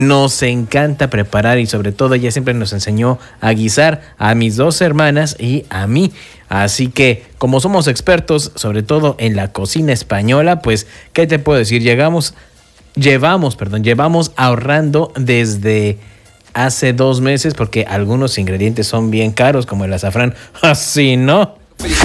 Nos encanta preparar y sobre todo ella siempre nos enseñó a guisar a mis dos hermanas y a mí. Así que como somos expertos sobre todo en la cocina española, pues ¿qué te puedo decir? Llevamos ahorrando desde hace 2 meses porque algunos ingredientes son bien caros como el azafrán. Así no.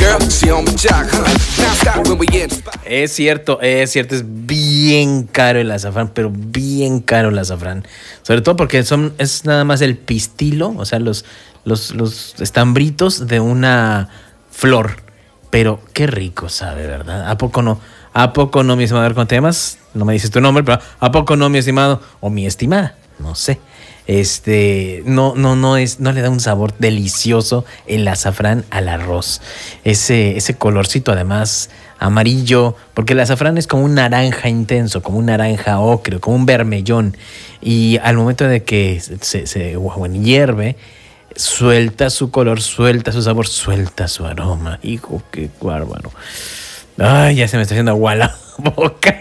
Es cierto, es bien caro el azafrán, pero bien caro el azafrán. Sobre todo porque es nada más el pistilo, o sea, los estambritos de una flor. Pero qué rico sabe, ¿verdad? ¿A poco no? ¿A poco no, mi estimado? A ver, ¿cómo te llamas? No me dices tu nombre, pero ¿a poco no, mi estimado? O mi estimada, no sé. No le da un sabor delicioso el azafrán al arroz. Ese colorcito además amarillo, porque el azafrán es como un naranja intenso, como un naranja ocre, como un vermellón. Y al momento de que se hierve, suelta su color, suelta su sabor, suelta su aroma. Hijo, qué bárbaro. Ay, ya se me está haciendo agua la boca.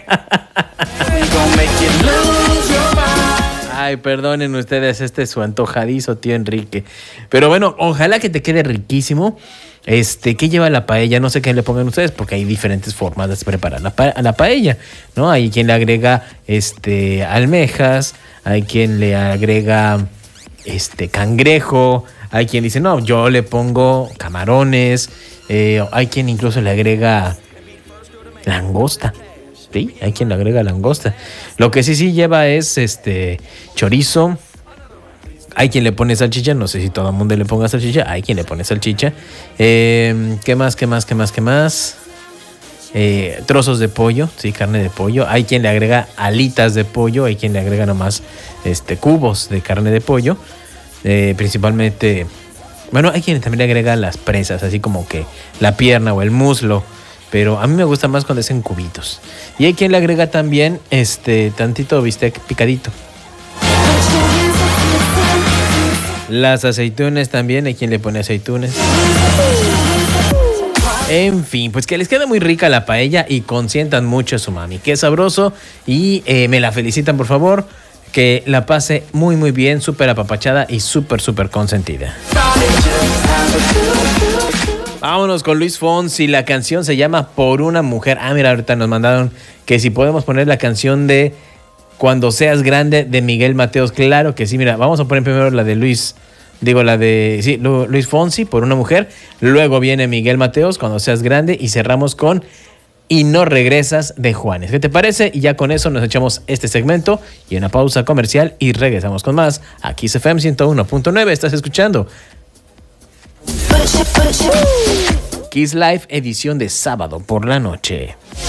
Ay, perdonen ustedes, este es su antojadizo tío Enrique. Pero bueno, ojalá que te quede riquísimo. ¿Qué lleva la paella? No sé qué le pongan ustedes, porque hay diferentes formas de preparar la paella, ¿no? Hay quien le agrega almejas, hay quien le agrega cangrejo, hay quien dice, no, yo le pongo camarones, hay quien incluso le agrega langosta. Sí, hay quien le agrega langosta. Lo que sí lleva es chorizo. Hay quien le pone salchicha. No sé si todo el mundo le ponga salchicha. Hay quien le pone salchicha. ¿Qué más? Trozos de pollo, sí, carne de pollo. Hay quien le agrega alitas de pollo. Hay quien le agrega nomás cubos de carne de pollo. Principalmente, bueno, hay quien también le agrega las presas, así como que la pierna o el muslo. Pero a mí me gusta más cuando es en cubitos. Y hay quien le agrega también tantito bistec picadito. Las aceitunas también, hay quien le pone aceitunas. En fin, pues que les queda muy rica la paella y consientan mucho a su mami. Qué sabroso y me la felicitan, por favor. Que la pase muy, muy bien, súper apapachada y súper, súper consentida. Vámonos con Luis Fonsi. La canción se llama Por una mujer. Mira, ahorita nos mandaron que si podemos poner la canción de Cuando seas grande de Miguel Mateos. Claro que sí, mira, vamos a poner primero la de Luis Fonsi, Por una mujer. Luego viene Miguel Mateos, Cuando seas grande. Y cerramos con Y no regresas de Juanes. ¿Qué te parece? Y ya con eso nos echamos este segmento y una pausa comercial y regresamos con más. Aquí es FM 101.9. Estás escuchando Kiss Live, edición de sábado por la noche.